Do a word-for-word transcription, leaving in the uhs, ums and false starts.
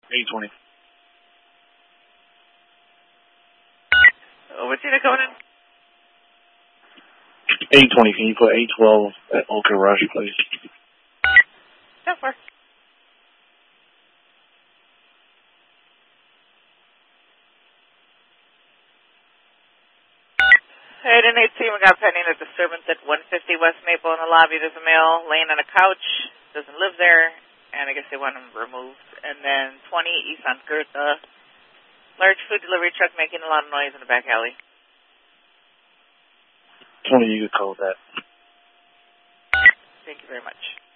eight twenty. Oh, what's unit coming in? eight twenty, can you put eight twelve at Oka Rush, please? So far. Hey, in eight team, we got pending a disturbance at one fifty West Maple in the lobby. There's a male laying on a couch, doesn't live there, and I guess they want him removed. And then twenty East on Goethe, large food delivery truck making a lot of noise in the back alley. twenty, you could code that. Thank you very much.